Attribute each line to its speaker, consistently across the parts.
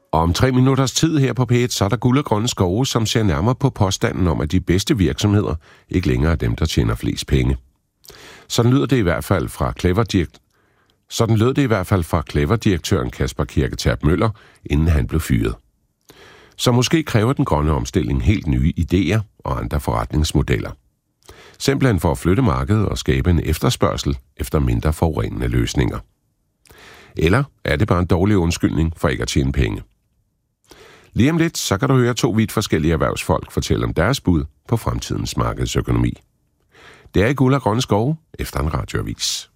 Speaker 1: Og om 3 minutters tid her på P1, så er der Guld og Grønne Skove, som ser nærmere på påstanden om, at de bedste virksomheder ikke længere er dem, der tjener flest penge. Sådan lød det i hvert fald fra Clever-direktøren Kasper Kirketerp Møller, inden han blev fyret. Så måske kræver den grønne omstilling helt nye idéer og andre forretningsmodeller. Simpelthen for at flytte markedet og skabe en efterspørgsel efter mindre forurenende løsninger. Eller er det bare en dårlig undskyldning for ikke at tjene penge? Lige om lidt, så kan du høre 2 vidt forskellige erhvervsfolk fortælle om deres bud på fremtidens markedsøkonomi. Det er i Guld og Grønne Skove efter en radioavis.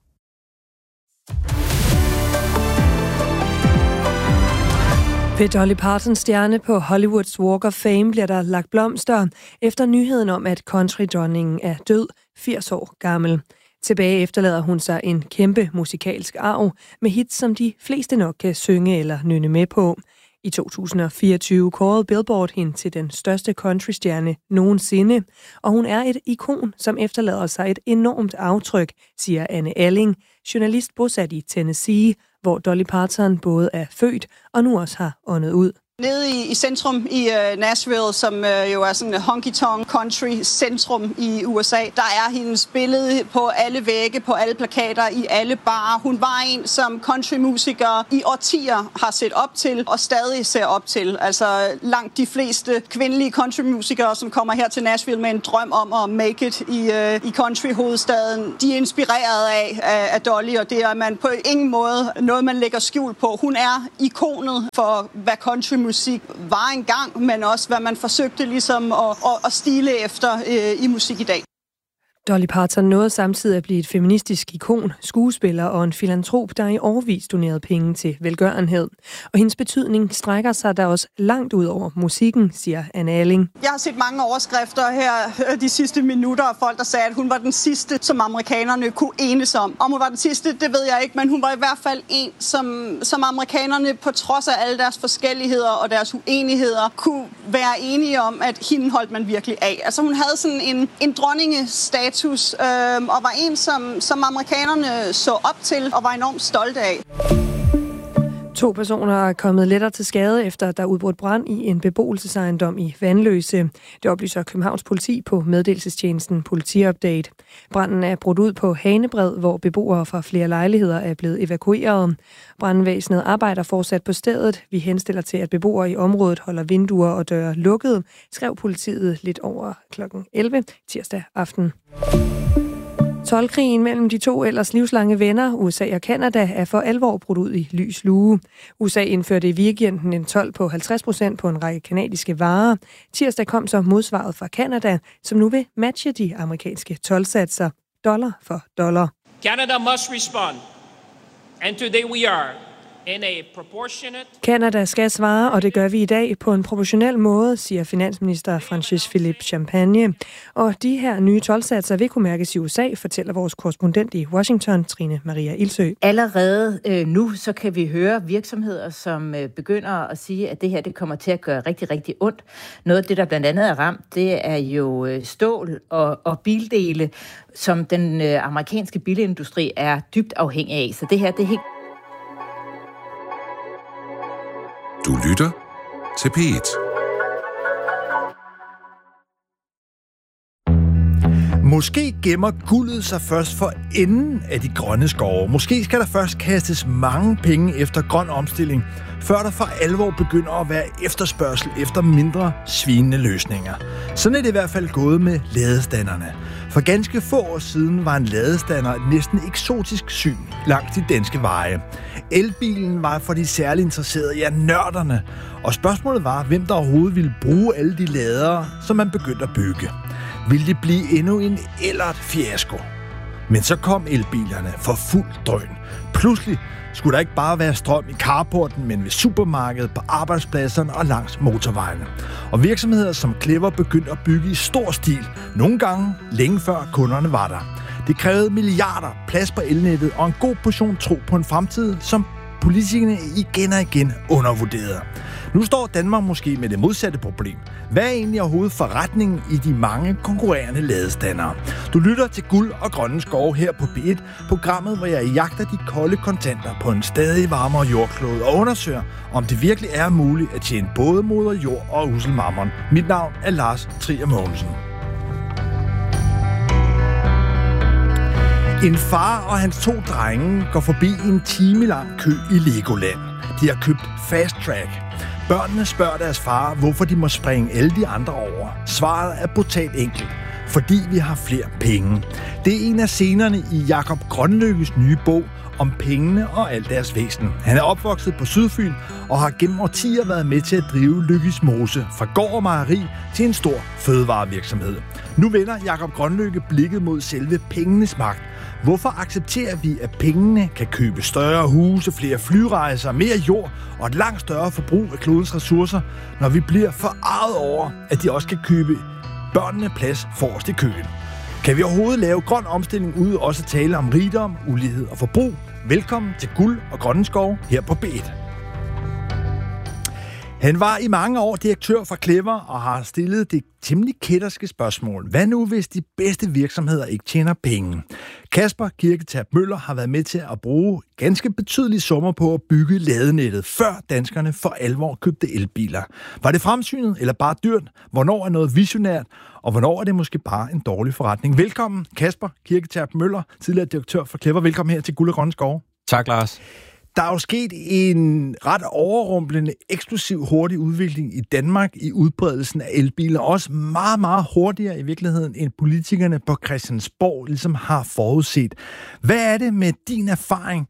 Speaker 2: Ved Dolly Partons stjerne på Hollywoods Walk of Fame bliver der lagt blomster efter nyheden om, at countrydronningen er død, 80 år gammel. Tilbage efterlader hun sig en kæmpe musikalsk arv med hits, som de fleste nok kan synge eller nynne med på. I 2024 kårede Billboard hende til den største countrystjerne nogensinde, og hun er et ikon, som efterlader sig et enormt aftryk, siger Anne Alling, journalist bosat i Tennessee, hvor Dolly Parton både er født og nu også har åndet ud.
Speaker 3: Nede i centrum i Nashville, som jo er sådan en honky-tonk country centrum i USA, der er hendes billede på alle vægge, på alle plakater, i alle barer. Hun var en, som countrymusikere i årtier har set op til og stadig ser op til. Altså langt de fleste kvindelige countrymusikere, som kommer her til Nashville med en drøm om at make it i country-hovedstaden, de er inspireret af Dolly, og det er man på ingen måde noget, man lægger skjul på. Hun er ikonet for, hvad countrymusik var engang, men også hvad man forsøgte ligesom at stile efter i musik i dag.
Speaker 2: Dolly Parton nåede samtidig at blive et feministisk ikon, skuespiller og en filantrop, der i årevis donerede penge til velgørenhed. Og hendes betydning strækker sig der også langt ud over musikken, siger Anne Alling.
Speaker 3: Jeg har set mange overskrifter her de sidste minutter af folk, der sagde, at hun var den sidste, som amerikanerne kunne enes om. Om hun var den sidste, det ved jeg ikke, men hun var i hvert fald en, som amerikanerne på trods af alle deres forskelligheder og deres uenigheder kunne være enige om, at hende holdt man virkelig af. Altså hun havde sådan en dronningestatus, og var en, som amerikanerne så op til og var enormt stolte af.
Speaker 2: 2 personer er kommet lettere til skade, efter der er udbrudt brand i en beboelsesejendom i Vanløse. Det oplyser Københavns politi på meddelelsestjenesten Politiupdate. Branden er brudt ud på Hanebred, hvor beboere fra flere lejligheder er blevet evakueret. Brandvæsenet arbejder fortsat på stedet. Vi henstiller til, at beboere i området holder vinduer og døre lukkede, skrev politiet lidt over kl. 11 tirsdag aften. Toldkrigen mellem de 2 ellers livslange venner, USA og Canada, er for alvor brudt ud i lys lue. USA indførte i weekenden en told på 50% på en række canadiske varer. Tirsdag kom så modsvaret fra Canada, som nu vil matche de amerikanske toldsatser dollar for dollar.
Speaker 4: Canada must respond, and today we are in a proportionate...
Speaker 2: Canada skal svare, og det gør vi i dag på en proportionel måde, siger finansminister Francis Philippe Champagne. Og de her nye toldsatser vil kunne mærkes i USA, fortæller vores korrespondent i Washington, Trine Maria Ilsø.
Speaker 5: Allerede nu så kan vi høre virksomheder, som begynder at sige, at det her det kommer til at gøre rigtig, rigtig ondt. Noget af det, der blandt andet er ramt, det er jo stål og bildele, som den amerikanske bilindustri er dybt afhængig af. Så det her, det er helt...
Speaker 1: Du lytter til P1.
Speaker 6: Måske gemmer guldet sig først for enden af de grønne skove. Måske skal der først kastes mange penge efter grøn omstilling, før der for alvor begynder at være efterspørgsel efter mindre svinende løsninger. Sådan er det i hvert fald gået med ladestanderne. For ganske få år siden var en ladestander et næsten eksotisk syn langs de danske veje. Elbilen var for de særligt interesserede, ja nørderne. Og spørgsmålet var, hvem der overhovedet ville bruge alle de ladere, som man begyndte at bygge. Ville det blive endnu en ellert fiasko? Men så kom elbilerne for fuld drøn. Pludselig skulle der ikke bare være strøm i carporten, men ved supermarkedet, på arbejdspladserne og langs motorvejene. Og virksomheder som Clever begyndte at bygge i stor stil, nogle gange længe før kunderne var der. Det krævede milliarder, plads på elnettet og en god portion tro på en fremtid, som politikerne igen og igen undervurderede. Nu står Danmark måske med det modsatte problem. Hvad er egentlig overhovedet forretningen i de mange konkurrerende ladestandere? Du lytter til Guld og Grønne Skove her på P1, programmet, hvor jeg jagter de kolde kontanter på en stadig varmere jordklode og undersøger, om det virkelig er muligt at tjene både moder jord og uselmammon. Mit navn er Lars Trier Mogensen. En far og hans 2 drenge går forbi en timelang kø i Legoland. De har købt Fast Track. Børnene spørger deres far, hvorfor de må springe alle de andre over. Svaret er brutalt enkelt. Fordi vi har flere penge. Det er en af scenerne i Jakob Grønlykkes nye bog om pengene og alt deres væsen. Han er opvokset på Sydfyn og har gennem årtier været med til at drive Lykkes Mose fra gård og mejeri til en stor fødevarevirksomhed. Nu vender Jakob Grønlykke blikket mod selve pengenes magt. Hvorfor accepterer vi, at pengene kan købe større huse, flere flyrejser, mere jord og et langt større forbrug af klodens ressourcer, når vi bliver forarget over, at de også kan købe børnene plads forrest i køen? Kan vi overhovedet lave grøn omstilling ud og også tale om rigdom, ulighed og forbrug? Velkommen til Guld og Grønne Skove her på B1. Han var i mange år direktør for Clever og har stillet det temmelig kætterske spørgsmål. Hvad nu, hvis de bedste virksomheder ikke tjener penge? Kasper Kirketab Møller har været med til at bruge ganske betydelige summer på at bygge ladenettet, før danskerne for alvor købte elbiler. Var det fremsynet eller bare dyrt? Hvornår er noget visionært? Og hvornår er det måske bare en dårlig forretning? Velkommen, Kasper Kirketab Møller, tidligere direktør for Clever. Velkommen her til Guld og Grønne Skove.
Speaker 7: Tak, Lars.
Speaker 6: Der er jo sket en ret overrumplende, eksklusiv hurtig udvikling i Danmark i udbredelsen af elbiler. Også meget, meget hurtigere i virkeligheden, end politikerne på Christiansborg ligesom har forudset. Hvad er det med din erfaring,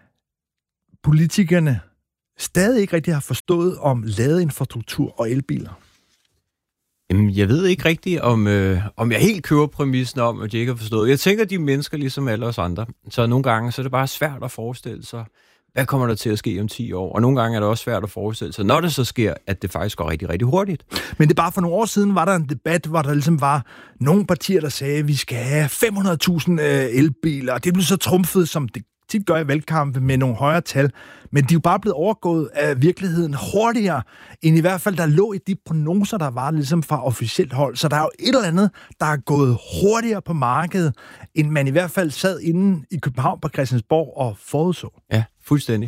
Speaker 6: politikerne stadig ikke rigtig har forstået om ladeinfrastruktur og elbiler?
Speaker 7: Jamen, jeg ved ikke rigtigt, om jeg helt køber præmissen om, at de ikke har forstået. Jeg tænker, de er mennesker ligesom alle os andre. Så nogle gange så er det bare svært at forestille sig, hvad kommer der til at ske om 10 år? Og nogle gange er det også svært at forestille sig, når det så sker, at det faktisk går rigtig, rigtig hurtigt.
Speaker 6: Men det er bare for nogle år siden, var der en debat, hvor der ligesom var nogle partier, der sagde, at vi skal have 500.000 elbiler. Det blev så trumfet, som det tit gør i valgkampe, med nogle højere tal. Men de er jo bare blevet overgået af virkeligheden hurtigere, end i hvert fald der lå i de prognoser, der var ligesom fra officielt hold. Så der er jo et eller andet, der er gået hurtigere på markedet, end man i hvert fald sad inde i København på Christiansborg og forudså.
Speaker 7: Ja, fuldstændig.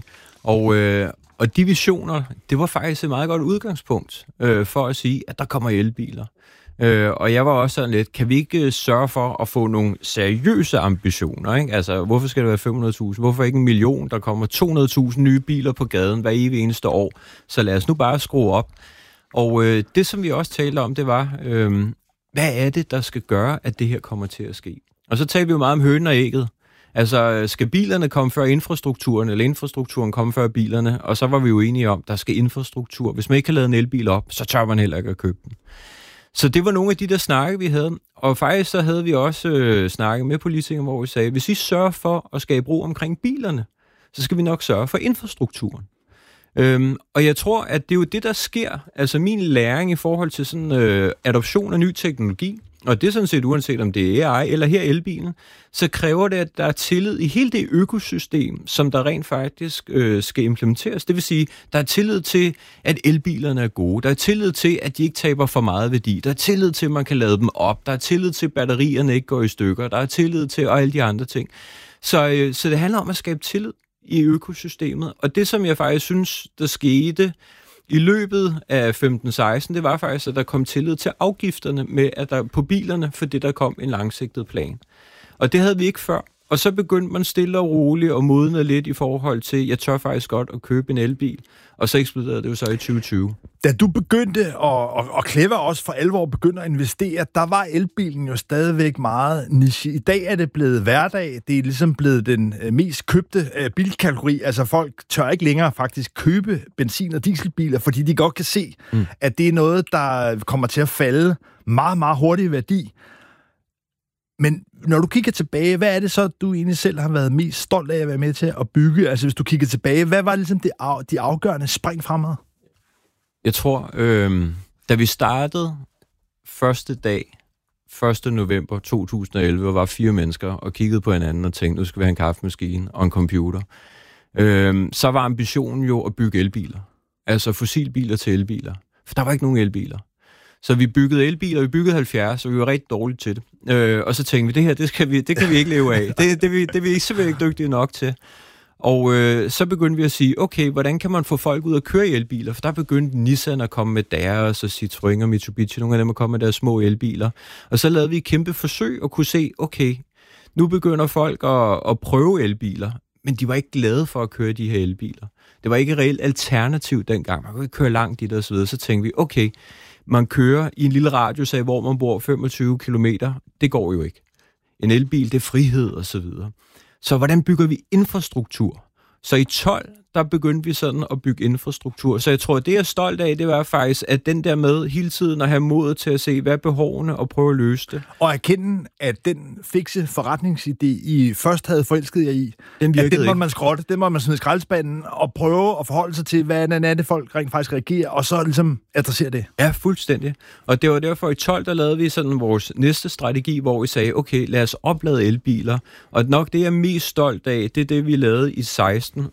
Speaker 7: Og de visioner, det var faktisk et meget godt udgangspunkt for at sige, at der kommer elbiler. Og jeg var også sådan lidt, kan vi ikke sørge for at få nogle seriøse ambitioner, ikke? Altså, hvorfor skal det være 500.000? Hvorfor ikke 1 million? Der kommer 200.000 nye biler på gaden hver evig eneste år. Så lad os nu bare skrue op. Og det, som vi også talte om, det var, hvad er det, der skal gøre, at det her kommer til at ske? Og så talte vi jo meget om hønen og ægget. Altså, skal bilerne komme før infrastrukturen, eller infrastrukturen komme før bilerne? Og så var vi jo enige om, der skal infrastruktur. Hvis man ikke kan lade en elbil op, så tør man heller ikke at købe den. Så det var nogle af de der snakke, vi havde. Og faktisk så havde vi også snakket med politikere, hvor vi sagde, hvis I sørger for at skabe ro omkring bilerne, så skal vi nok sørge for infrastrukturen. Og jeg tror, at det er jo det, der sker. Altså min læring i forhold til sådan adoption af ny teknologi, og det er sådan set uanset om det er AI eller her elbilen, så kræver det, at der er tillid i hele det økosystem, som der rent faktisk skal implementeres. Det vil sige, der er tillid til, at elbilerne er gode. Der er tillid til, at de ikke taber for meget værdi. Der er tillid til, at man kan lade dem op. Der er tillid til, at batterierne ikke går i stykker. Der er tillid til, og alle de andre ting. Så det handler om at skabe tillid i økosystemet. Og det, som jeg faktisk synes, der skete i løbet af 15-16, det var faktisk, at der kom tillid til afgifterne med, at der på bilerne, fordi der kom en langsigtet plan. Og det havde vi ikke før. Og så begyndte man stille og roligt og modne lidt i forhold til, jeg tør faktisk godt at købe en elbil. Og så eksploderede det jo så i 2020.
Speaker 6: Da du begyndte, og Clever også for alvor begyndte at investere, der var elbilen jo stadigvæk meget niche. I dag er det blevet hverdag. Det er ligesom blevet den mest købte bilkategori. Altså folk tør ikke længere faktisk købe benzin- og dieselbiler, fordi de godt kan se, at det er noget, der kommer til at falde meget, meget hurtigt i værdi. Men når du kigger tilbage, hvad er det så, du egentlig selv har været mest stolt af at være med til at bygge? Altså hvis du kigger tilbage, hvad var ligesom de afgørende spring fremad?
Speaker 7: Jeg tror, da vi startede første dag, 1. november 2011, og var 4 mennesker og kiggede på hinanden og tænkte, nu skal vi have en kaffemaskine og en computer, så var ambitionen jo at bygge elbiler. altså fossilbiler til elbiler. For der var ikke nogen elbiler. Så vi byggede elbiler, vi byggede 70, og vi var rigtig dårlige til det. Og så tænkte vi, det her, det kan vi ikke leve af. Det er vi simpelthen ikke dygtige nok til. Og så begyndte vi at sige, okay, hvordan kan man få folk ud at køre i elbiler? For der begyndte Nissan at komme med deres, og Citroën og Mitsubishi, nogle af dem at komme med deres små elbiler. Og så lavede vi et kæmpe forsøg og kunne se, okay, nu begynder folk at prøve elbiler, men de var ikke glade for at køre de her elbiler. Det var ikke et reelt alternativ dengang. Man kunne ikke køre langt i det og så videre. Så tænkte vi, okay, man kører i en lille radius af, hvor man bor 25 kilometer. Det går jo ikke. En elbil, det er frihed og så videre. Så hvordan bygger vi infrastruktur? Så i 12, der begyndte vi sådan at bygge infrastruktur. Så jeg tror, at det jeg er stolt af, det var faktisk, at den der med hele tiden at have modet til at se, hvad er behovene, og prøve at løse det.
Speaker 6: Og erkende, at den fikse forretningsidé, I først havde forelsket jer i,
Speaker 7: den
Speaker 6: at den må man skrotte, den må man smide i skraldespanden, og prøve at forholde sig til, hvad er det, folk rent faktisk reagerer, og så ligesom adressere det.
Speaker 7: Ja, fuldstændig. Og det var derfor i 12, der lavede vi sådan vores næste strategi, hvor vi sagde, okay, lad os oplade elbiler. Og nok det, jeg er mest stolt af, det er det, vi lavede i 16,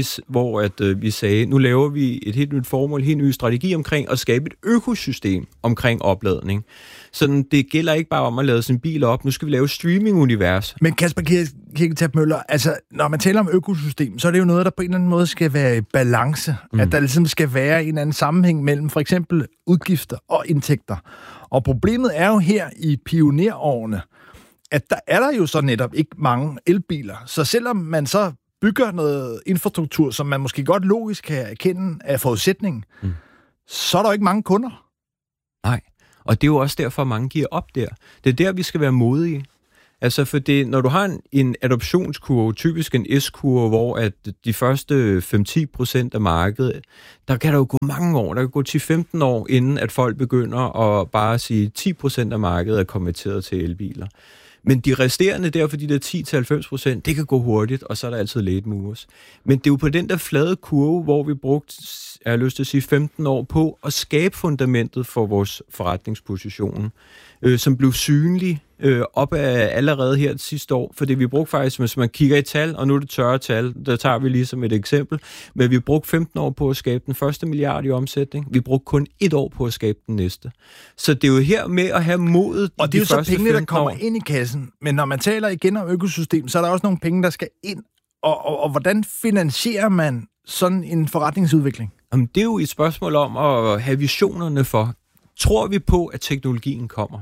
Speaker 7: hvor vi sagde, nu laver vi et helt nyt formål, en helt ny strategi omkring at skabe et økosystem omkring opladning. Sådan, det gælder ikke bare om at lade sin bil op, nu skal vi lave streaming-univers.
Speaker 6: Men Kasper Kirketab Møller, altså, når man taler om økosystem, så er det jo noget, der på en eller anden måde skal være i balance. At der ligesom skal være en eller anden sammenhæng mellem for eksempel udgifter og indtægter. Og problemet er jo her i pionerårene, at der er der jo så netop ikke mange elbiler. Så selvom man så bygger noget infrastruktur, som man måske godt logisk kan erkende af forudsætningen, så er der jo ikke mange kunder.
Speaker 7: Nej, og det er jo også derfor, mange giver op der. Det er der, vi skal være modige. Altså, for det, når du har en adoptionskurve, typisk en S-kurve, hvor at de første 5-10% af markedet, der kan der jo gå mange år, der kan gå 10-15 år, inden at folk begynder at bare sige, 10% af markedet er konverteret til elbiler. Men de resterende der, for de der 10-90%, det kan gå hurtigt, og så er der altid late movers. Men det er jo på den der flade kurve, hvor vi brugte, jeg har lyst til at sige, 15 år på at skabe fundamentet for vores forretningsposition, som blev synlig op af allerede her sidste år, fordi vi brugte faktisk, hvis man kigger i tal, og nu er det tørre tal, der tager vi lige som et eksempel, men vi brugte 15 år på at skabe den første milliard i omsætning. Vi brugte kun 1 år på at skabe den næste. Så det er jo her med at have modet.
Speaker 6: Og det er jo så pengene, der kommer ind i kassen. Men når man taler igen om økosystem, så er der også nogle penge, der skal ind. Og hvordan finansierer man sådan en forretningsudvikling?
Speaker 7: Jamen, det er jo et spørgsmål om at have visionerne for. Tror vi på, at teknologien kommer?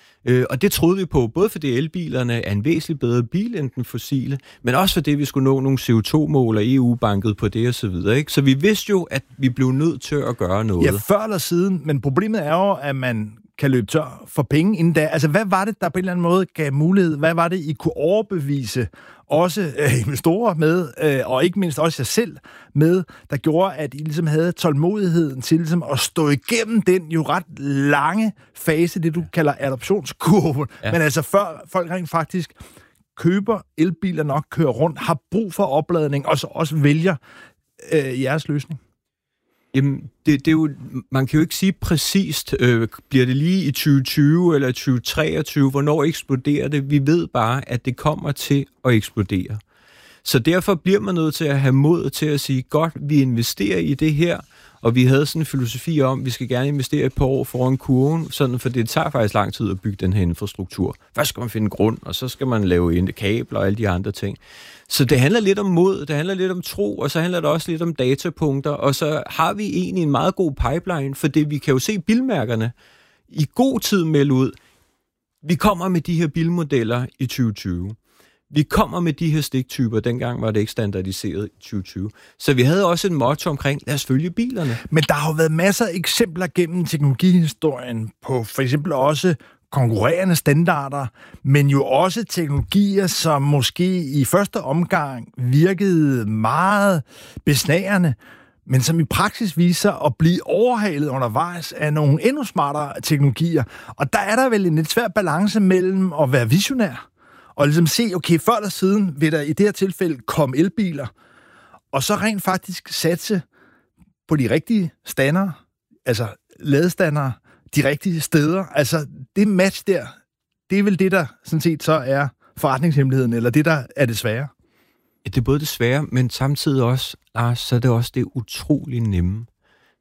Speaker 7: Og det troede vi på, både fordi elbilerne er en væsentligt bedre bil end den fossile, men også fordi vi skulle nå nogle CO2-mål, og EU bankede på det og så videre. Ikke? Så vi vidste jo, at vi blev nødt til at gøre noget.
Speaker 6: Ja, før eller siden, men problemet er jo, at man kan løbe tør for penge inden da. Altså, hvad var det, der på en eller anden måde gav mulighed? Hvad var det, I kunne overbevise også investorer med, og ikke mindst også jer selv med, der gjorde, at I ligesom havde tålmodigheden til ligesom at stå igennem den jo ret lange fase, det du kalder adoptionskurven. Ja. Men altså, før folk rent faktisk køber elbiler nok, kører rundt, har brug for opladning, og så også vælger jeres løsning.
Speaker 7: Jamen, det er jo, man kan jo ikke sige præcist, bliver det lige i 2020 eller 2023, hvornår eksploderer det? Vi ved bare, at det kommer til at eksplodere. Så derfor bliver man nødt til at have mod til at sige, godt, vi investerer i det her, og vi havde sådan en filosofi om, at vi skal gerne investere et par år foran kurven, sådan, for det tager faktisk lang tid at bygge den her infrastruktur. Først skal man finde grund, og så skal man lave kabler og alle de andre ting. Så det handler lidt om mod, det handler lidt om tro, og så handler det også lidt om datapunkter, og så har vi egentlig en meget god pipeline, for det vi kan jo se bilmærkerne i god tid melde ud. Vi kommer med de her bilmodeller i 2020. Vi kommer med de her stiktyper, dengang var det ikke standardiseret i 2020. Så vi havde også et motto omkring, lad os følge bilerne.
Speaker 6: Men der har jo været masser af eksempler gennem teknologihistorien på for eksempel også konkurrerende standarder, men jo også teknologier, som måske i første omgang virkede meget besnærende, men som i praksis viser at blive overhalet undervejs af nogle endnu smartere teknologier. Og der er der vel en lidt svær balance mellem at være visionær og ligesom se, okay, før eller siden vil der i det her tilfælde komme elbiler, og så rent faktisk satse på de rigtige standere, altså ladestandere, de rigtige steder. Altså, det match der, det er vel det, der sådan set så er forretningshemmeligheden, eller det, der er det svære?
Speaker 7: Det er både det svære, men samtidig også, Lars, så er det også det utrolig nemme.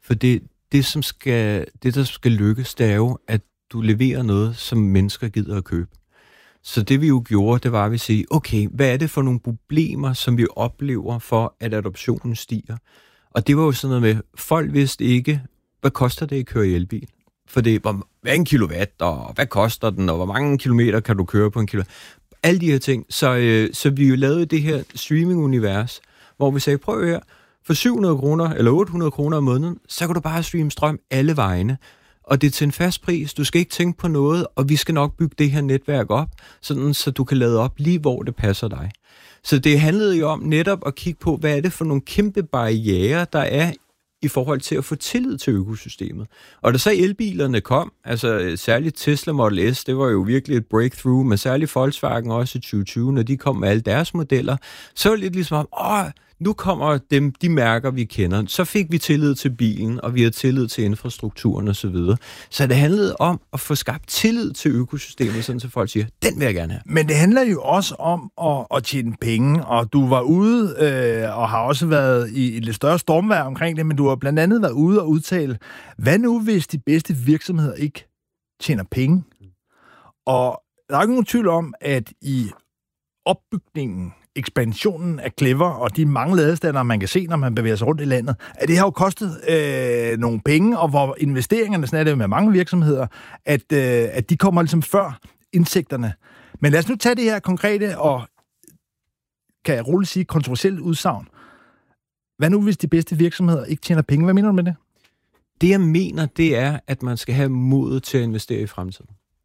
Speaker 7: For det, der skal lykkes, det er jo, at du leverer noget, som mennesker gider at købe. Så det vi jo gjorde, det var, at vi sige, okay, hvad er det for nogle problemer, som vi oplever for, at adoptionen stiger? Og det var jo sådan noget med, folk vidste ikke, hvad koster det at køre i elbil? For det var, hvad er en kilowatt, og hvad koster den, og hvor mange kilometer kan du køre på en kilowatt? Alle de her ting. Så vi jo lavede det her streaming-univers, hvor vi sagde, prøv her, for 700 kroner eller 800 kroner om måneden, så kan du bare streame strøm alle vegne. Og det er til en fast pris. Du skal ikke tænke på noget, og vi skal nok bygge det her netværk op, sådan, så du kan lade op lige, hvor det passer dig. Så det handlede jo om netop at kigge på, hvad er det for nogle kæmpe barrierer, der er i forhold til at få tillid til økosystemet. Og da så elbilerne kom, altså særligt Tesla Model S, det var jo virkelig et breakthrough, men særligt Volkswagen også i 2020, når de kom med alle deres modeller, så var det lidt ligesom om, nu kommer de mærker, vi kender. Så fik vi tillid til bilen, og vi har tillid til infrastrukturen osv. Så det handlede om at få skabt tillid til økosystemet, sådan så folk siger, den vil jeg gerne have.
Speaker 6: Men det handler jo også om at tjene penge, og du var ude og har også været i et lidt større stormvejr omkring det, men du har blandt andet været ude og udtale, hvad nu hvis de bedste virksomheder ikke tjener penge? Og der er ikke nogen tvivl om, at i opbygningen, ekspansionen af Clever og de mange ladestandere, man kan se, når man bevæger sig rundt i landet, at det har jo kostet nogle penge, og hvor investeringerne, sådan er det med mange virksomheder, at de kommer ligesom før indsigterne. Men lad os nu tage det her konkrete og, kan jeg roligt sige, kontroversielt udsagn. Hvad nu, hvis de bedste virksomheder ikke tjener penge? Hvad mener du med det?
Speaker 7: Det, jeg mener, det er, at man skal have modet til at investere i fremtiden.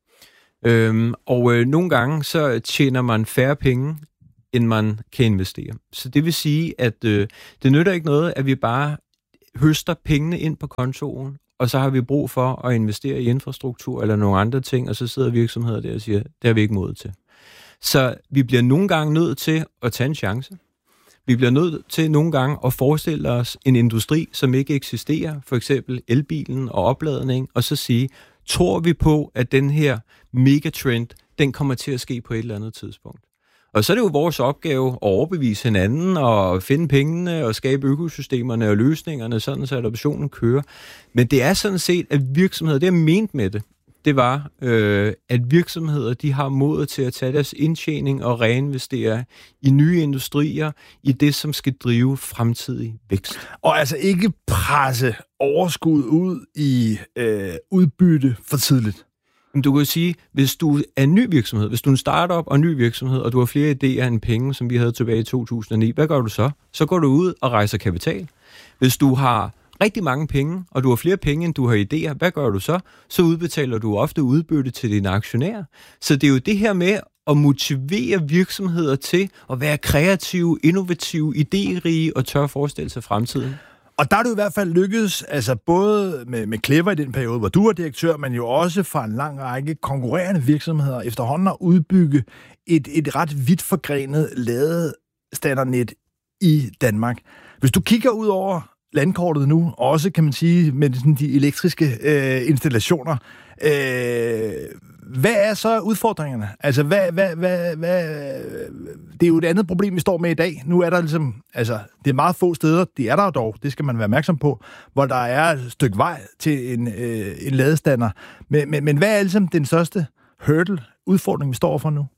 Speaker 7: Nogle gange, så tjener man færre penge, end man kan investere. Så det vil sige, at det nytter ikke noget, at vi bare høster pengene ind på kontoen, og så har vi brug for at investere i infrastruktur eller nogle andre ting, og så sidder virksomheder der og siger, det har vi ikke mod til. Så vi bliver nogle gange nødt til at tage en chance. Vi bliver nødt til nogle gange at forestille os en industri, som ikke eksisterer, for eksempel elbilen og opladning, og så sige, tror vi på, at den her megatrend, den kommer til at ske på et eller andet tidspunkt. Og så er det jo vores opgave at overbevise hinanden og finde pengene og skabe økosystemerne og løsningerne, sådan så adoptionen kører. Men det er sådan set, at virksomheder, det jeg mente med det, det var, at virksomheder, de har modet til at tage deres indtjening og reinvestere i nye industrier, i det, som skal drive fremtidig vækst.
Speaker 6: Og altså ikke presse overskud ud i udbytte for tidligt.
Speaker 7: Du kan sige, hvis du er en ny virksomhed, hvis du er en startup og en ny virksomhed, og du har flere idéer end penge, som vi havde tilbage i 2009, hvad gør du så? Så går du ud og rejser kapital. Hvis du har rigtig mange penge, og du har flere penge, end du har idéer, hvad gør du så? Så udbetaler du ofte udbytte til dine aktionærer. Så det er jo det her med at motivere virksomheder til at være kreative, innovative, idérige og tør forestille sig fremtiden.
Speaker 6: Og der er det i hvert fald lykkedes, altså både med Clever i den periode, hvor du var direktør, men jo også fra en lang række konkurrerende virksomheder efterhånden at udbygge et ret vidt forgrenet ladestandernet i Danmark. Hvis du kigger ud over landkortet nu, også kan man sige med sådan de elektriske installationer, hvad er så udfordringerne? Altså, det er jo et andet problem, vi står med i dag. Nu er der ligesom, altså, det er meget få steder, de er der dog, det skal man være opmærksom på, hvor der er et stykke vej til en ladestander. Men hvad er ligesom den største udfordring, vi står for nu?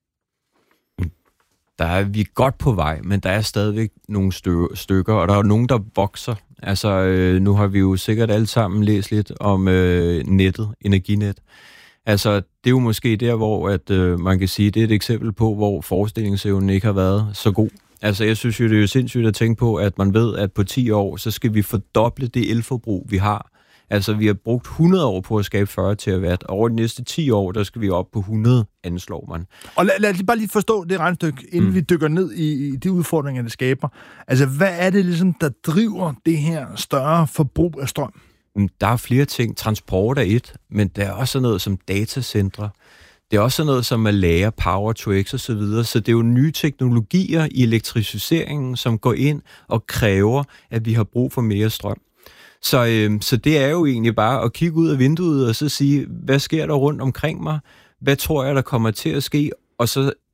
Speaker 7: Der er vi godt på vej, men der er stadigvæk nogle stykker, og der er nogen, der vokser. Altså, nu har vi jo sikkert alle sammen læst lidt om nettet, energinet. Altså, det er jo måske der, hvor at, man kan sige, det er et eksempel på, hvor forestillingsevnen ikke har været så god. Altså, jeg synes jo, det er jo sindssygt at tænke på, at man ved, at på 10 år, så skal vi fordoble det elforbrug, vi har. Altså, vi har brugt 100 år på at skabe 40 terawatt, og over de næste 10 år, der skal vi op på 100, anslår man.
Speaker 6: Og lad os bare lige forstå det regnestykke, inden vi dykker ned i de udfordringer, det skaber. Altså, hvad er det ligesom, der driver det her større forbrug af strøm?
Speaker 7: Der er flere ting. Transport er et, men der er også noget som datacentre. Det er også noget som at lære power to x og så videre. Så det er jo nye teknologier i elektrificeringen, som går ind og kræver, at vi har brug for mere strøm. Så det er jo egentlig bare at kigge ud af vinduet og så sige, hvad sker der rundt omkring mig? Hvad tror jeg, der kommer til at ske? Og så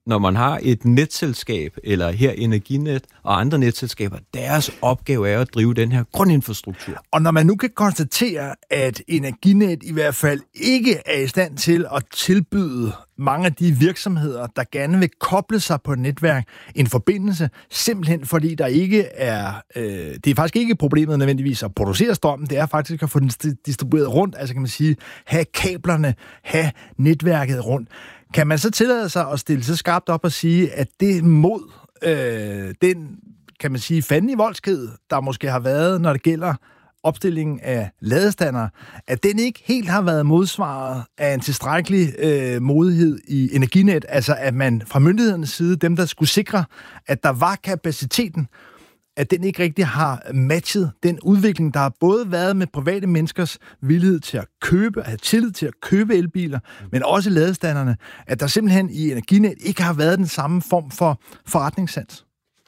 Speaker 7: når man har et netselskab, eller her Energinet og andre netselskaber, deres opgave er at drive den her grundinfrastruktur.
Speaker 6: Og når man nu kan konstatere, at Energinet i hvert fald ikke er i stand til at tilbyde mange af de virksomheder, der gerne vil koble sig på et netværk, en forbindelse, simpelthen fordi der ikke er... det er faktisk ikke problemet nødvendigvis at producere strømmen, det er faktisk at få den distribueret rundt, altså kan man sige, have kablerne, have netværket rundt. Kan man så tillade sig at stille så skarpt op og sige, at det mod den, kan man sige, fanden i voldsked, der måske har været, når det gælder opstillingen af ladestander, at den ikke helt har været modsvaret af en tilstrækkelig modighed i Energinet, altså at man fra myndighedernes side, dem der skulle sikre, at der var kapaciteten, at den ikke rigtig har matchet den udvikling, der har både været med private menneskers villighed til at købe, at have tillid til at købe elbiler, men også ladestanderne, at der simpelthen i Energinet ikke har været den samme form for forretningssans.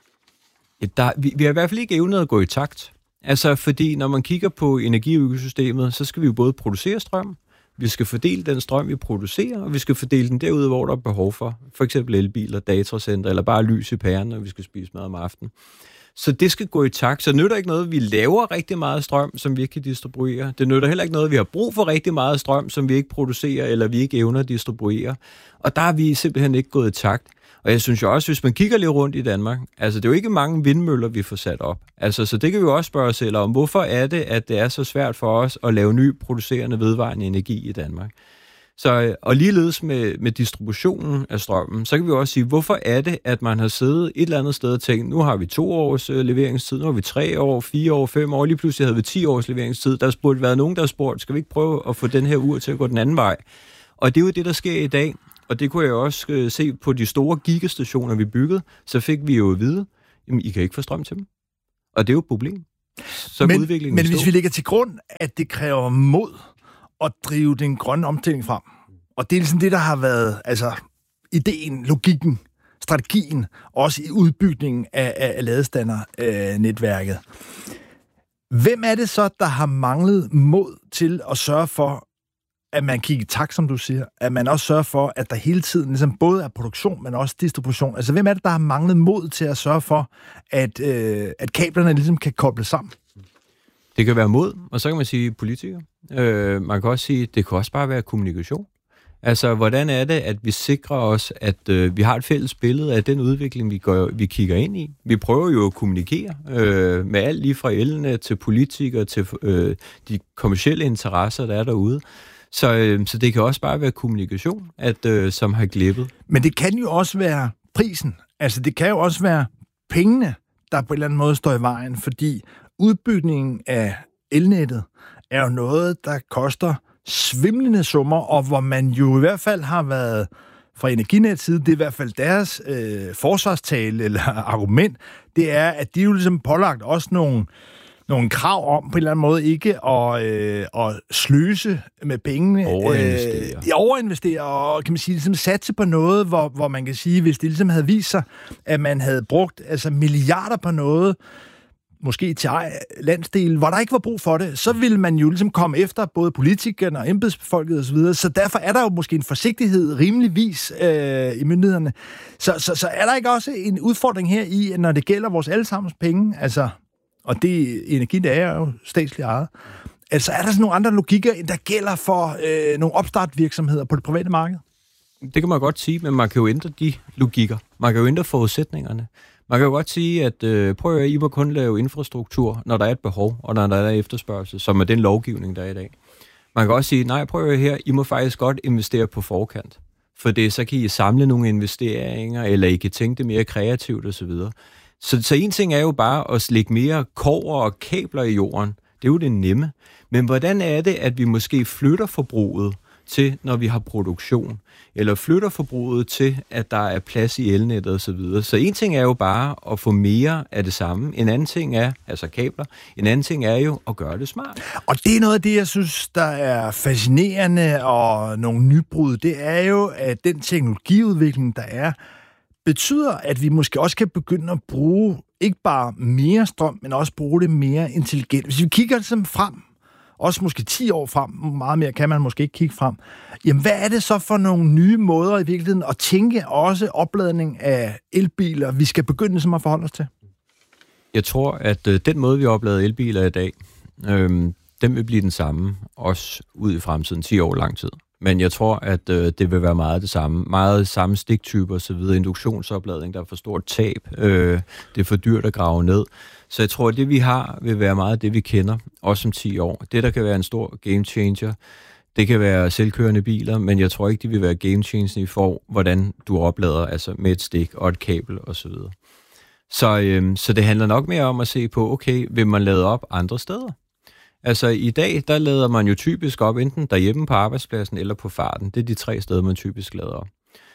Speaker 7: Ja, vi har i hvert fald ikke evnet at gå i takt. Altså, fordi når man kigger på energiøkosystemet, så skal vi jo både producere strøm, vi skal fordele den strøm, vi producerer, og vi skal fordele den derude, hvor der er behov for eksempel elbiler, datacenter, eller bare lys i pæren, når vi skal spise mad om aftenen. Så det skal gå i takt. Så nytter ikke noget, vi laver rigtig meget strøm, som vi ikke kan distribuere. Det nytter heller ikke noget, vi har brug for rigtig meget strøm, som vi ikke producerer, eller vi ikke evner at distribuere. Og der er vi simpelthen ikke gået i takt. Og jeg synes jo også, hvis man kigger lidt rundt i Danmark, altså det er jo ikke mange vindmøller, vi får sat op. Altså, så det kan vi jo også spørge os selv om, hvorfor er det, at det er så svært for os at lave ny producerende vedvarende energi i Danmark? Så, og ligeledes med distributionen af strømmen, så kan vi også sige, hvorfor er det, at man har siddet et eller andet sted og tænkt, nu har vi 2 års leveringstid, nu har vi 3 år, 4 år, 5 år, lige pludselig havde vi 10 års leveringstid. Der burde være nogen, der har spurgt, skal vi ikke prøve at få den her ur til at gå den anden vej? Og det er jo det, der sker i dag. Og det kunne jeg også se på de store gigastationer, vi byggede, så fik vi jo at vide, jamen, I kan ikke få strøm til dem. Og det er jo et problem. Så
Speaker 6: men hvis vi lægger til grund, at det kræver mod at drive den grønne omstilling frem, og det er ligesom det, der har været altså, ideen, logikken, strategien, også i udbygningen af ladestandernetværket. Hvem er det så, der har manglet mod til at sørge for, at man kigger i takt, som du siger, at man også sørger for, at der hele tiden ligesom både er produktion, men også distribution. Altså, hvem er det, der har manglet mod til at sørge for, at kablerne ligesom kan kobles sammen?
Speaker 7: Det kan være mod, og så kan man sige politikere. Man kan også sige, det kan også bare være kommunikation. Altså, hvordan er det, at vi sikrer os, at vi har et fælles billede af den udvikling, vi kigger ind i? Vi prøver jo at kommunikere med alt lige fra elnet til politikere til de kommercielle interesser, der er derude. Så det kan også bare være kommunikation, som har glippet.
Speaker 6: Men det kan jo også være prisen. Altså, det kan jo også være pengene, der på en eller anden måde står i vejen, fordi udbygningen af elnettet er jo noget, der koster svimlende summer, og hvor man jo i hvert fald har været fra Energinets side, det er i hvert fald deres forsvarstale eller argument, det er, at de jo ligesom pålagt også nogle krav om på en eller anden måde ikke at sløse med pengene. Overinvestere og kan man sige, ligesom satse på noget, hvor man kan sige, hvis det ligesom havde vist sig, at man havde brugt altså milliarder på noget, måske til landsdel, hvor der ikke var brug for det, så ville man jo ligesom komme efter både politikerne og embedsfolket osv. Så derfor er der jo måske en forsigtighed rimeligvis i myndighederne. Så er der ikke også en udfordring her i, når det gælder vores allesammens penge, altså, og det energi, der er jo statsligt ejet, altså er der sådan nogle andre logikker, end der gælder for nogle opstartvirksomheder på det private marked?
Speaker 7: Det kan man godt sige, men man kan jo ændre de logikker. Man kan jo ændre forudsætningerne. Man kan jo godt sige, at prøv at I må kun lave infrastruktur, når der er et behov, og når der er efterspørgsel, som er den lovgivning, der er i dag. Man kan også sige, nej, prøv at her, I må faktisk godt investere på forkant. For det, så kan I samle nogle investeringer, eller I kan tænke det mere kreativt osv. Så en ting er jo bare at lægge mere kobber og kabler i jorden. Det er jo det nemme. Men hvordan er det, at vi måske flytter forbruget til, når vi har produktion, eller flytter forbruget til, at der er plads i elnettet osv. Så en ting er jo bare at få mere af det samme. En anden ting er, altså kabler, en anden ting er jo at gøre det smart.
Speaker 6: Og det er noget af det, jeg synes, der er fascinerende og nogle nybrud. Det er jo, at den teknologiudvikling, der er, betyder, at vi måske også kan begynde at bruge ikke bare mere strøm, men også bruge det mere intelligent. Hvis vi kigger ligesom frem også måske 10 år frem, meget mere kan man måske ikke kigge frem. Jamen, hvad er det så for nogle nye måder i virkeligheden at tænke også opladning af elbiler, vi skal begynde som at forholde os til?
Speaker 7: Jeg tror, at den måde, vi oplader elbiler i dag, den vil blive den samme, også ud i fremtiden, 10 år lang tid. Men jeg tror, at det vil være meget det samme. Meget samme stiktyper og så videre. Induktionsopladning, der er for stort tab. Det er for dyrt at grave ned. Så jeg tror, at det vi har, vil være meget det, vi kender, også om 10 år. Det, der kan være en stor game changer, det kan være selvkørende biler, men jeg tror ikke, det vil være game changer i for, hvordan du oplader, altså med et stik og et kabel og så videre. Så det handler nok mere om at se på, okay, vil man lade op andre steder? Altså i dag, der lader man jo typisk op enten derhjemme på arbejdspladsen eller på farten. Det er de 3 steder, man typisk lader op.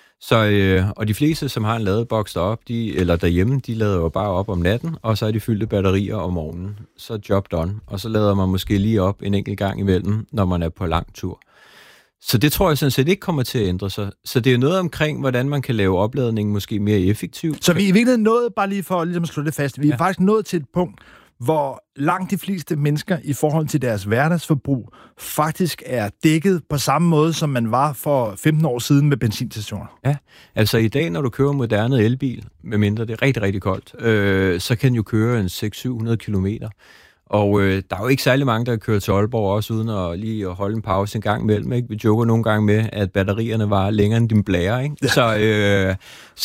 Speaker 7: Og de fleste, som har en ladeboks deroppe, eller derhjemme, de lader jo bare op om natten, og så er de fyldte batterier om morgenen. Så er job done. Og så lader man måske lige op en enkelt gang imellem, når man er på lang tur. Så det tror jeg sådan set ikke kommer til at ændre sig. Så det er noget omkring, hvordan man kan lave opladningen måske mere effektivt.
Speaker 6: Så vi er i virkeligheden nået, bare lige for ligesom at slå det fast, vi er faktisk nået til et punkt, hvor langt de fleste mennesker i forhold til deres hverdagsforbrug faktisk er dækket på samme måde, som man var for 15 år siden med benzinstationer.
Speaker 7: Ja, altså i dag, når du kører en moderne elbil, medmindre det er rigtig, rigtig koldt, så kan den jo køre en 600-700 kilometer. Og der er jo ikke særlig mange, der kører til Aalborg også, uden at lige at holde en pause en gang imellem. Ikke? Vi joker nogle gange med, at batterierne var længere end din blære. Ikke? Ja.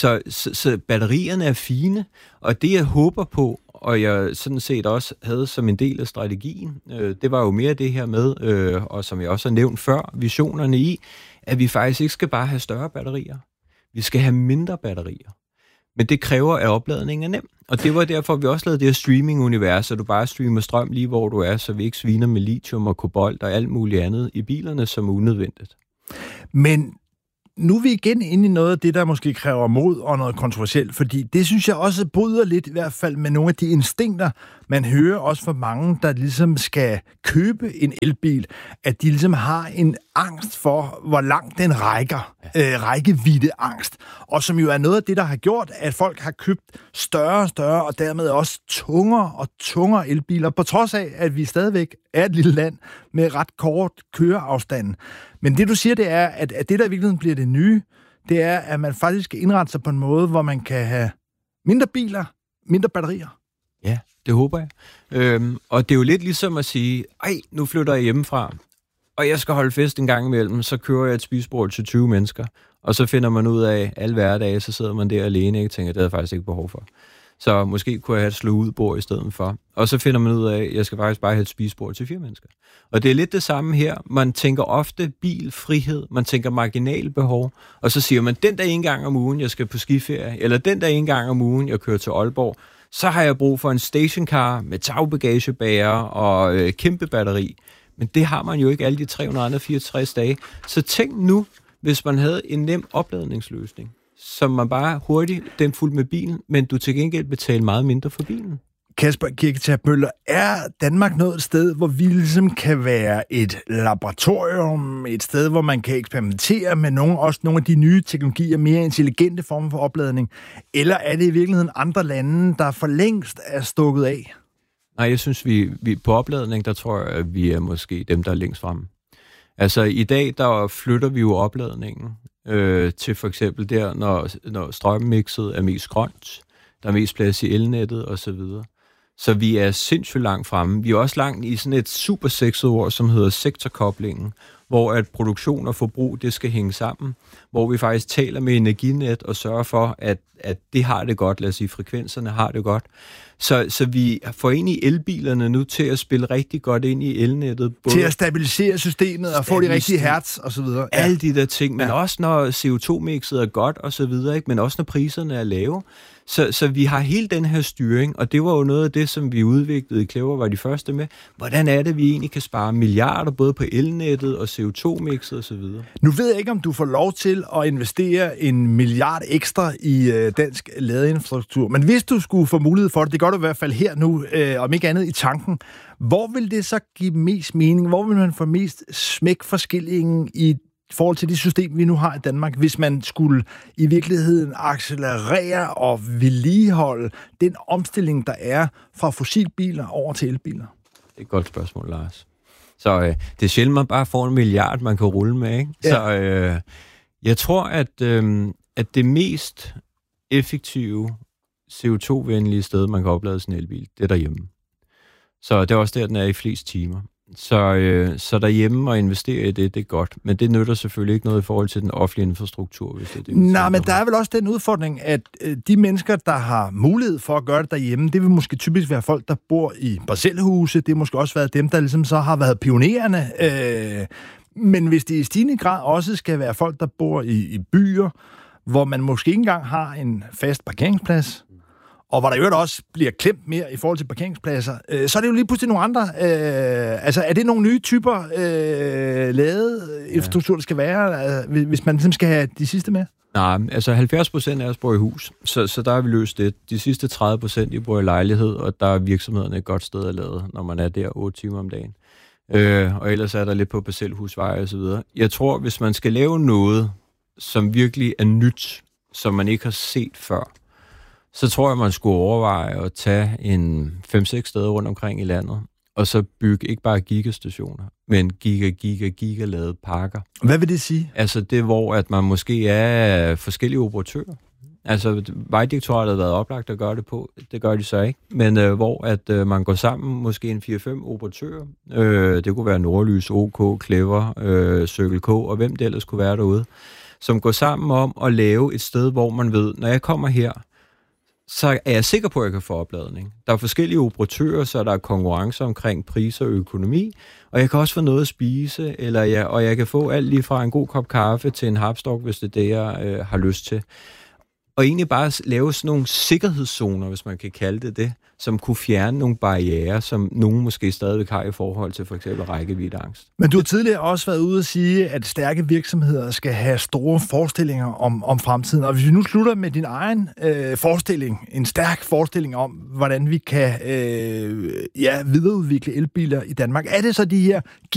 Speaker 7: Så batterierne er fine, og det jeg håber på, og jeg sådan set også havde som en del af strategien, det var jo mere det her med, og som jeg også har nævnt før, visionerne i, at vi faktisk ikke skal bare have større batterier. Vi skal have mindre batterier. Men det kræver, at opladningen er nem. Og det var derfor, vi også lavede det her streaming-univers, så du bare streamer strøm lige hvor du er, så vi ikke sviner med lithium og kobolt og alt muligt andet i bilerne, som er unødvendigt.
Speaker 6: Men nu er vi igen inde i noget af det, der måske kræver mod og noget kontroversielt, fordi det synes jeg også bryder lidt i hvert fald med nogle af de instinkter, man hører også fra mange, der ligesom skal købe en elbil, at de ligesom har en angst for, hvor langt den rækker. Rækkevidde angst. Og som jo er noget af det, der har gjort, at folk har købt større og større, og dermed også tungere og tungere elbiler, på trods af, at vi stadigvæk er et lille land med ret kort køreafstand. Men det, du siger, det er, at det, der i virkeligheden bliver det nye, det er, at man faktisk skal indrette sig på en måde, hvor man kan have mindre biler, mindre batterier.
Speaker 7: Ja, det håber jeg. Og det er jo lidt ligesom at sige, nu flytter jeg hjemmefra, og jeg skal holde fest en gang imellem, så kører jeg et spisebord til 20 mennesker, og så finder man ud af, alle hverdage, så sidder man der alene, og tænker, det har jeg faktisk ikke behov for. Så måske kunne jeg have et slå ud bord i stedet for. Og så finder man ud af, at jeg skal faktisk bare have et spisebord til 4 mennesker. Og det er lidt det samme her. Man tænker ofte bilfrihed, man tænker marginalbehov, og så siger man, den der en gang om ugen, jeg skal på skiferie, eller den der en gang om ugen, jeg kører til Aalborg, så har jeg brug for en stationcar med tagbagagebærer og kæmpe batteri. Men det har man jo ikke alle de 364 dage. Så tænk nu, hvis man havde en nem opladningsløsning, som man bare hurtigt, den fuldt med bilen, men du til gengæld betaler meget mindre for bilen.
Speaker 6: Kasper Kirketab Møller, er Danmark nået et sted, hvor vi ligesom kan være et laboratorium, et sted, hvor man kan eksperimentere med også nogle af de nye teknologier, mere intelligente former for opladning, eller er det i virkeligheden andre lande, der for længst er stukket af?
Speaker 7: Nej, jeg synes, vi på opladning, der tror jeg, at vi er måske dem, der er længst fremme. Altså i dag, der flytter vi jo opladningen til for eksempel der, når strømmixet er mest grønt, der er mest plads i elnettet osv. Så vi er sindssygt langt fremme. Vi er også langt i sådan et super sexet ord, som hedder sektorkoblingen, hvor at produktion og forbrug, det skal hænge sammen, hvor vi faktisk taler med Energinet og sørger for, at det har det godt, lad os sige, frekvenserne har det godt. Så vi får egentlig elbilerne nu til at spille rigtig godt ind i elnettet.
Speaker 6: Til at stabilisere systemet og få de rigtige hertz og så videre.
Speaker 7: Alle de der ting, men også når CO2-mixet er godt og så videre, ikke? Men også når priserne er lave. Så vi har hele den her styring, og det var jo noget af det, som vi udviklede i Clever, var de første med. Hvordan er det, vi egentlig kan spare milliarder, både på elnettet og CO2-mixet og så videre? Nu
Speaker 6: ved jeg ikke, om du får lov til at investere 1 milliard ekstra i dansk ladeinfrastruktur, men hvis du skulle få mulighed for det, det gør du i hvert fald her nu, om ikke andet i tanken, hvor vil det så give mest mening? Hvor vil man få mest smæk for skillingen i forhold til det system, vi nu har i Danmark, hvis man skulle i virkeligheden accelerere og vedligeholde den omstilling, der er fra fossilbiler over til elbiler?
Speaker 7: Det er et godt spørgsmål, Lars. Så det er sjældent, man bare får 1 milliard, man kan rulle med, ikke? Ja. Så jeg tror, at det mest effektive CO2-venlige sted, man kan oplade sin elbil, det er derhjemme. Så det er også der, den er i flest timer. Så derhjemme og investere i det er godt. Men det nytter selvfølgelig ikke noget i forhold til den offentlige infrastruktur, hvis det er det.
Speaker 6: Nej, men der er vel også den udfordring, at de mennesker, der har mulighed for at gøre det derhjemme, det vil måske typisk være folk, der bor i parcelhuse. Det har måske også været dem, der ligesom så har været pionererne. Men hvis det i stigende grad også skal være folk, der bor i byer, hvor man måske ikke engang har en fast parkeringsplads, og hvor der jo også bliver klemt mere i forhold til parkeringspladser, så er det jo lige pludselig nogle andre. Altså, er det nogle nye typer ladeinfrastruktur, der skal være, hvis man ligesom skal have de sidste med?
Speaker 7: Nej, altså 70% af os bor i hus, så der har vi løst det. De sidste 30% de bor i lejlighed, og der er virksomhederne et godt sted at lade, når man er der 8 timer om dagen. Og ellers er der lidt på parcelhusveje og så videre. Jeg tror, hvis man skal lave noget, som virkelig er nyt, som man ikke har set før, så tror jeg, man skulle overveje at tage en 5-6 steder rundt omkring i landet, og så bygge ikke bare gigastationer, men giga-lavede parker.
Speaker 6: Hvad vil det sige?
Speaker 7: Altså det, hvor at man måske er forskellige operatører. Altså Vejdirektoratet har været oplagt at gøre det på, det gør de så ikke, men hvor at man går sammen, måske en 4-5 operatører. Det kunne være Nordlys, OK, Clever, Circle K, og hvem det ellers kunne være derude, som går sammen om at lave et sted, hvor man ved, når jeg kommer her, så er jeg sikker på, at jeg kan få opladning. Der er forskellige operatører, så der er konkurrence omkring priser og økonomi, og jeg kan også få noget at spise, og jeg kan få alt lige fra en god kop kaffe til en hapstok, hvis det er det, jeg har lyst til. Og egentlig bare lave sådan nogle sikkerhedszoner, hvis man kan kalde det, som kunne fjerne nogle barrierer, som nogen måske stadigvæk har i forhold til for eksempel rækkeviddeangst. Men
Speaker 6: du har tidligere også været ude at sige, at stærke virksomheder skal have store forestillinger om fremtiden. Og hvis vi nu slutter med din egen forestilling, en stærk forestilling om, hvordan vi kan videreudvikle elbiler i Danmark, er det så de her